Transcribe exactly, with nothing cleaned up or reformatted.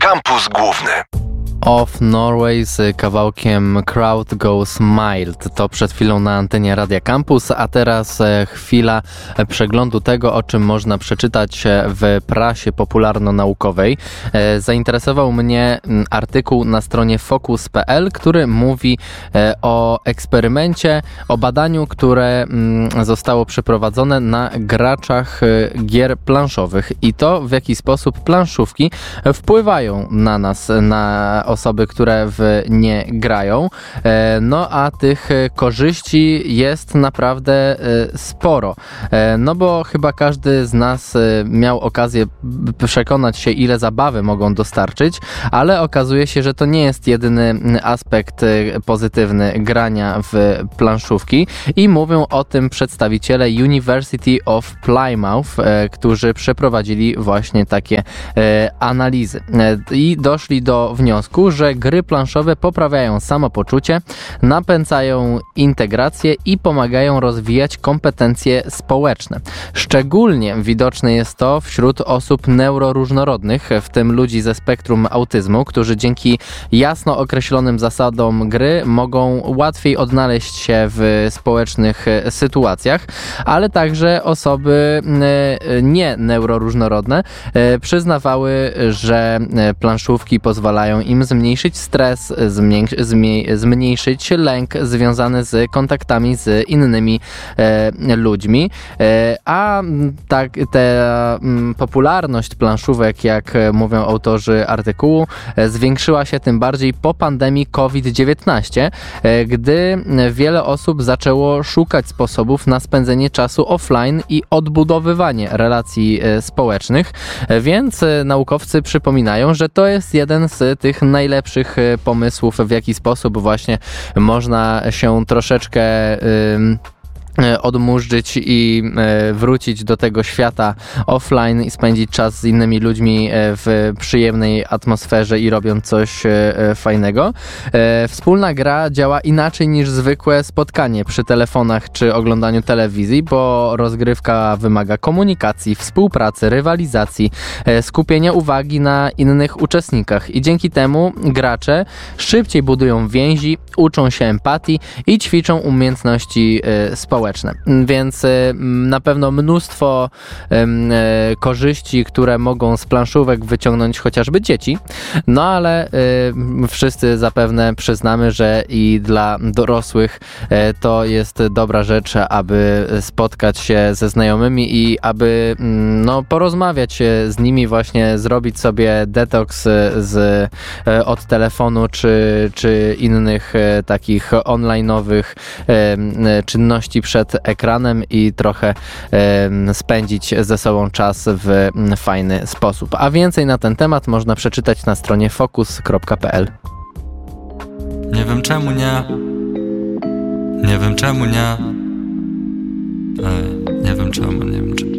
Kampus Główny. Of Norway z kawałkiem Crowd Goes Mild. To przed chwilą na antenie Radia Campus, a teraz e, chwila przeglądu tego, o czym można przeczytać w prasie popularno-naukowej. E, zainteresował mnie artykuł na stronie focus kropka p l, który mówi e, o eksperymencie, o badaniu, które m, zostało przeprowadzone na graczach e, gier planszowych i to, w jaki sposób planszówki wpływają na nas, na osoby, które w nie grają. No a tych korzyści jest naprawdę sporo. No bo chyba każdy z nas miał okazję przekonać się, ile zabawy mogą dostarczyć, ale okazuje się, że to nie jest jedyny aspekt pozytywny grania w planszówki i mówią o tym przedstawiciele University of Plymouth, którzy przeprowadzili właśnie takie analizy i doszli do wniosku, że gry planszowe poprawiają samopoczucie, napędzają integrację i pomagają rozwijać kompetencje społeczne. Szczególnie widoczne jest to wśród osób neuroróżnorodnych, w tym ludzi ze spektrum autyzmu, którzy dzięki jasno określonym zasadom gry mogą łatwiej odnaleźć się w społecznych sytuacjach, ale także osoby nie neuroróżnorodne przyznawały, że planszówki pozwalają im zmniejszyć stres, zmniej, zmniejszyć lęk związany z kontaktami z innymi e, ludźmi, e, a tak ta m, popularność planszówek, jak mówią autorzy artykułu, e, zwiększyła się tym bardziej po pandemii covid dziewiętnaście, e, gdy wiele osób zaczęło szukać sposobów na spędzenie czasu offline i odbudowywanie relacji e, społecznych, e, więc e, naukowcy przypominają, że to jest jeden z tych najlepszych pomysłów, w jaki sposób właśnie można się troszeczkę yy, odmurzyć i wrócić do tego świata offline i spędzić czas z innymi ludźmi w przyjemnej atmosferze i robiąc coś fajnego. Wspólna gra działa inaczej niż zwykłe spotkanie przy telefonach czy oglądaniu telewizji, bo rozgrywka wymaga komunikacji, współpracy, rywalizacji, skupienia uwagi na innych uczestnikach i dzięki temu gracze szybciej budują więzi, uczą się empatii i ćwiczą umiejętności społeczne. Więc na pewno mnóstwo korzyści, które mogą z planszówek wyciągnąć chociażby dzieci, no ale wszyscy zapewne przyznamy, że i dla dorosłych to jest dobra rzecz, aby spotkać się ze znajomymi i aby no, porozmawiać z nimi, właśnie zrobić sobie detoks z, od telefonu czy, czy innych takich online'owych czynności przed ekranem i trochę e, spędzić ze sobą czas w fajny sposób. A więcej na ten temat można przeczytać na stronie focus kropka p l. Nie wiem czemu nie. Nie wiem czemu nie. Ej, nie wiem czemu, nie wiem czemu.